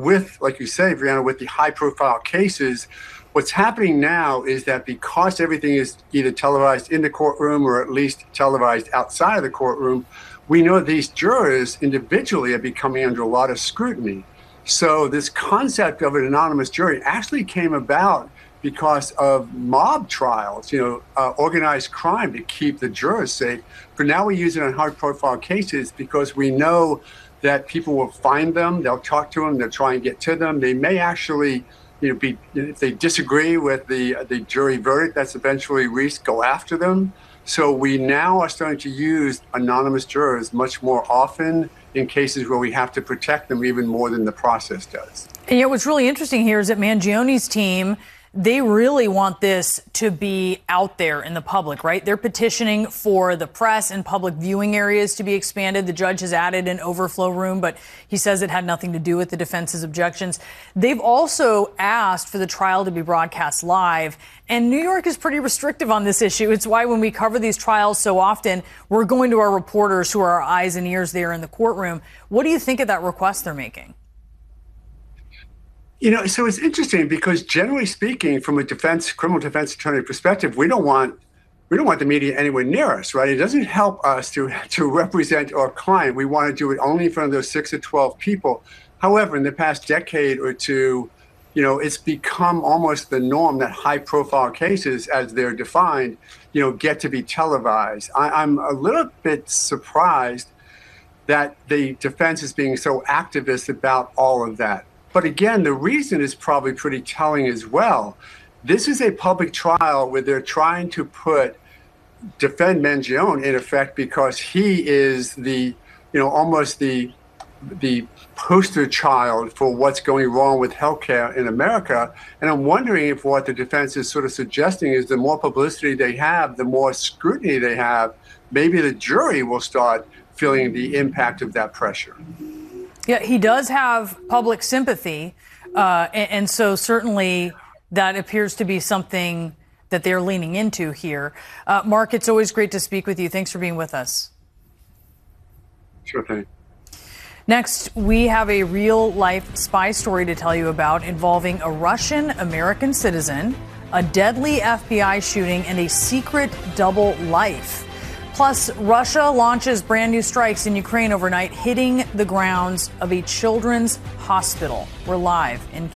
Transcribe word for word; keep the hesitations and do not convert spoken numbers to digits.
with, like you say, Brianna, with the high-profile cases, what's happening now is that because everything is either televised in the courtroom or at least televised outside of the courtroom, we know these jurors individually are becoming under a lot of scrutiny. So this concept of an anonymous jury actually came about because of mob trials, you know, uh, organized crime to keep the jurors safe. But now we use it on high-profile cases because we know that people will find them, they'll talk to them, they'll try and get to them. They may actually, you know, be, if they disagree with the the jury verdict that's eventually reached, go after them. So we now are starting to use anonymous jurors much more often in cases where we have to protect them even more than the process does. And yet what's really interesting here is that Mangione's team, they really want this to be out there in the public, right? They're petitioning for the press and public viewing areas to be expanded. The judge has added an overflow room, but he says it had nothing to do with the defense's objections. They've also asked for the trial to be broadcast live, and New York is pretty restrictive on this issue. It's why when we cover these trials so often, we're going to our reporters who are our eyes and ears there in the courtroom. What do you think of that request they're making? You know, so it's interesting because generally speaking, from a defense, criminal defense attorney perspective, we don't want we don't want the media anywhere near us, right? It doesn't help us to to represent our client. We want to do it only in front of those six or twelve people. However, in the past decade or two, you know, it's become almost the norm that high-profile cases, as they're defined, you know, get to be televised. I, I'm a little bit surprised that the defense is being so activist about all of that. But again, the reason is probably pretty telling as well. This is a public trial where they're trying to put, defend Mangione in effect because he is the, you know, almost the, the poster child for what's going wrong with healthcare in America. And I'm wondering if what the defense is sort of suggesting is the more publicity they have, the more scrutiny they have, maybe the jury will start feeling the impact of that pressure. Yeah, he does have public sympathy, uh, and, and so certainly that appears to be something that they're leaning into here. Uh, Mark, it's always great to speak with you. Thanks for being with us. Sure thing. Next, we have a real-life spy story to tell you about involving a Russian-American citizen, a deadly F B I shooting, and a secret double life. Plus, Russia launches brand new strikes in Ukraine overnight, hitting the grounds of a children's hospital. We're live in